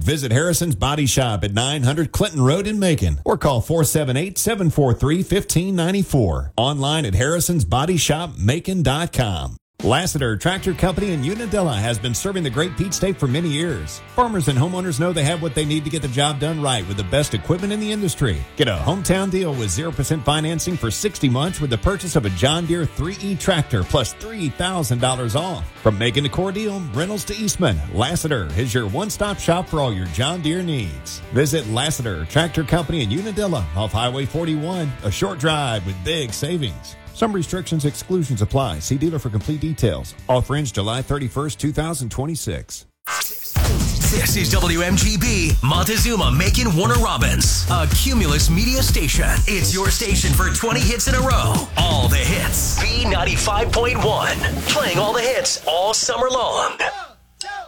Visit Harrison's Body Shop at 900 Clinton Road in Macon or call 478-743-1594. Online at harrisonsbodyshopmacon.com. Lassiter Tractor Company in Unadilla has been serving the Great Peach State for many years. Farmers and homeowners know they have what they need to get the job done right with the best equipment in the industry. Get a hometown deal with 0% financing for 60 months with the purchase of a John Deere 3E tractor plus $3,000 off. From Macon to Cordele, Reynolds to Eastman, Lassiter is your one-stop shop for all your John Deere needs. Visit Lassiter Tractor Company in Unadilla off Highway 41, a short drive with big savings. Some restrictions, exclusions apply. See dealer for complete details. Offer ends July 31st, 2026. This is WMGB, Montezuma, Macon, Warner Robins, a Cumulus Media station. It's your station for 20 hits in a row. All the hits. B95.1. Playing all the hits all summer long.